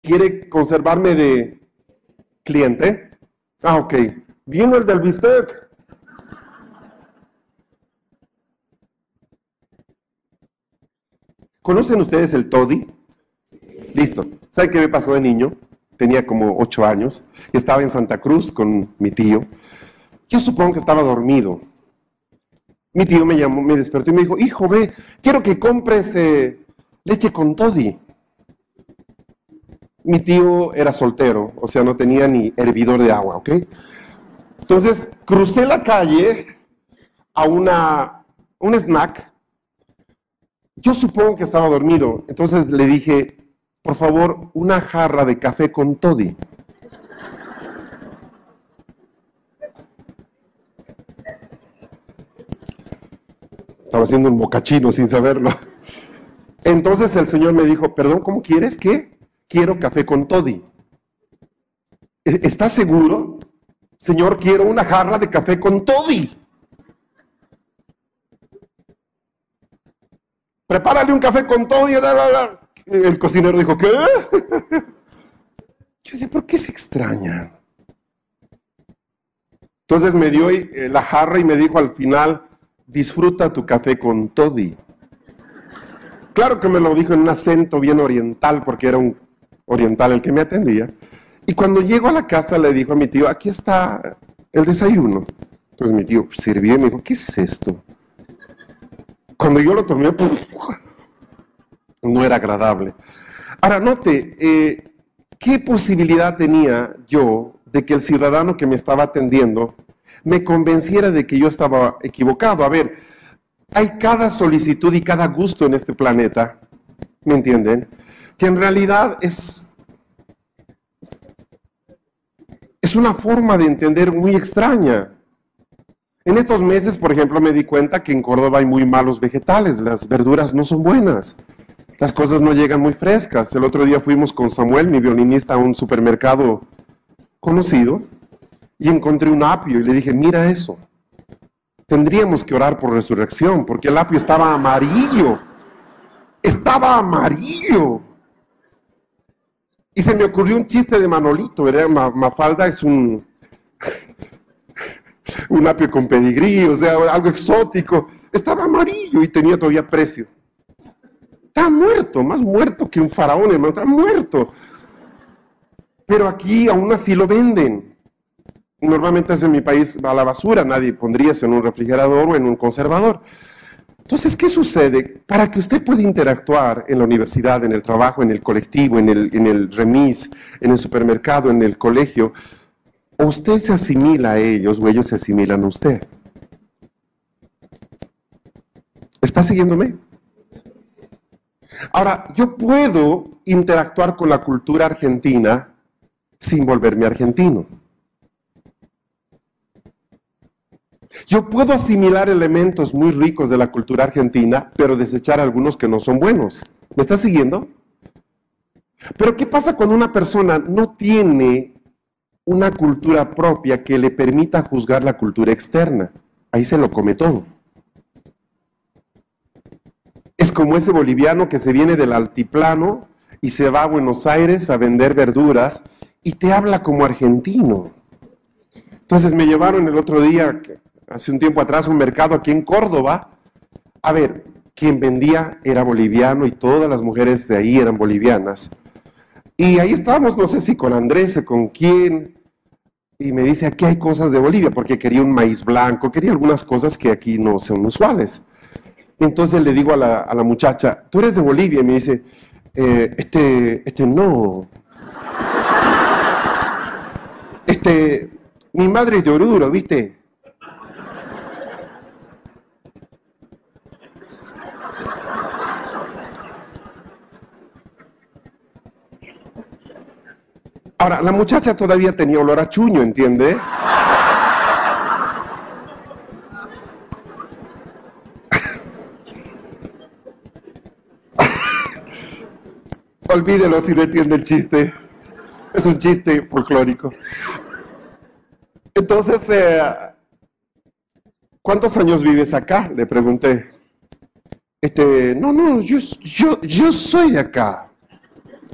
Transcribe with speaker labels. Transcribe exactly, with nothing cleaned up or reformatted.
Speaker 1: quiere conservarme de cliente. Ah, ok. Vino el del bistec. ¿Conocen ustedes el toddy? Listo. ¿Saben qué me pasó de niño? Tenía como ocho años. Estaba en Santa Cruz con mi tío. Yo supongo que estaba dormido. Mi tío me llamó, me despertó y me dijo, hijo, ve, quiero que compres eh, leche con toddy. Mi tío era soltero, o sea, no tenía ni hervidor de agua, ¿ok? Entonces, crucé la calle a una, un snack. Yo supongo que estaba dormido, entonces le dije, por favor, una jarra de café con toddy. Estaba haciendo un mocachino sin saberlo. Entonces el señor me dijo, perdón, ¿cómo quieres? ¿Qué? Quiero café con toddy. ¿Estás seguro? Señor, quiero una jarra de café con toddy. Prepárale un café con toddy. El cocinero dijo, ¿qué? Yo decía, ¿por qué se extraña? Entonces me dio la jarra y me dijo al final, disfruta tu café con toddy. Claro que me lo dijo en un acento bien oriental, porque era un oriental el que me atendía. Y cuando llego a la casa le dijo a mi tío, aquí está el desayuno. Entonces mi tío sirvió y me dijo, ¿qué es esto? Cuando yo lo tomé, no era agradable. Ahora, note, eh, ¿qué posibilidad tenía yo de que el ciudadano que me estaba atendiendo me convenciera de que yo estaba equivocado? A ver, hay cada solicitud y cada gusto en este planeta, ¿me entienden? Que en realidad es, es una forma de entender muy extraña. En estos meses, por ejemplo, me di cuenta que en Córdoba hay muy malos vegetales, las verduras no son buenas, las cosas no llegan muy frescas. El otro día fuimos con Samuel, mi violinista, a un supermercado conocido y encontré un apio y le dije, mira eso. Tendríamos que orar por resurrección, porque el apio estaba amarillo. Estaba amarillo. Y se me ocurrió un chiste de Manolito, ¿verdad? Mafalda es un, un apio con pedigrí, o sea, algo exótico. Estaba amarillo y tenía todavía precio. Está muerto, más muerto que un faraón, hermano, está muerto. Pero aquí aún así lo venden. Normalmente eso en mi país va a la basura, nadie pondría eso en un refrigerador o en un conservador. Entonces, ¿qué sucede? Para que usted pueda interactuar en la universidad, en el trabajo, en el colectivo, en el, en el remis, en el supermercado, en el colegio, o usted se asimila a ellos o ellos se asimilan a usted. ¿Está siguiéndome? Ahora, yo puedo interactuar con la cultura argentina sin volverme argentino. Yo puedo asimilar elementos muy ricos de la cultura argentina, pero desechar algunos que no son buenos. ¿Me está siguiendo? Pero ¿qué pasa cuando una persona no tiene una cultura propia que le permita juzgar la cultura externa? Ahí se lo come todo. Es como ese boliviano que se viene del altiplano y se va a Buenos Aires a vender verduras y te habla como argentino. Entonces me llevaron el otro día, hace un tiempo atrás, a un mercado aquí en Córdoba. A ver, quien vendía era boliviano y todas las mujeres de ahí eran bolivianas. Y ahí estábamos, no sé si con Andrés o con quién, y me dice, aquí hay cosas de Bolivia, porque quería un maíz blanco, quería algunas cosas que aquí no son usuales. Entonces le digo a la, a la muchacha, ¿tú eres de Bolivia? Y me dice, eh, este, este no. Este, mi madre es de Oruro, ¿viste? Ahora, la muchacha todavía tenía olor a chuño, ¿entiende? Olvídelo si no entiende el chiste. Es un chiste folclórico. Entonces, eh, ¿cuántos años vives acá? Le pregunté. Este, no, no, yo, yo, yo soy de acá.